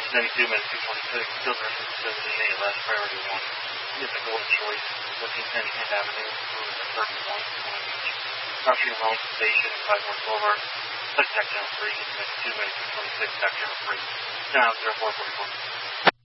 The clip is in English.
92 minutes, 226, still versus 17A, last priority 1. Is a golden choice, 1410 Kent Avenue, moving to 31, 20 each. Crossing Lone Station, 5 North Boulevard, select Tech Channel 3, 92 minutes, 226, Tech Channel 3, 10 out 0444.